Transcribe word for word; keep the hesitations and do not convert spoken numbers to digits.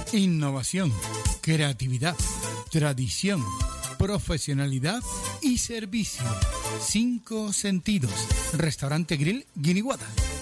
Innovación, creatividad, tradición, profesionalidad y servicio. Cinco sentidos. Restaurante Grill Guiniguada.